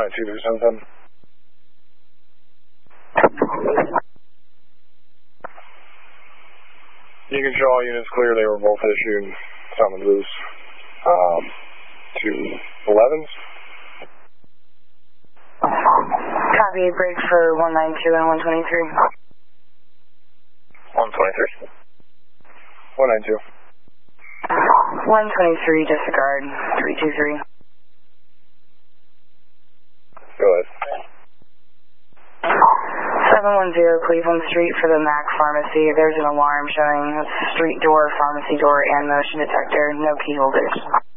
192-77. You can show all units clear. They were both issued summonses to 11s. Copy, break for 192 and 123. 123. 192. 123, disregard, 323. Go ahead. 710 Cleveland Street for the MAC Pharmacy. There's an alarm showing a street door, pharmacy door, and motion detector. No key holders.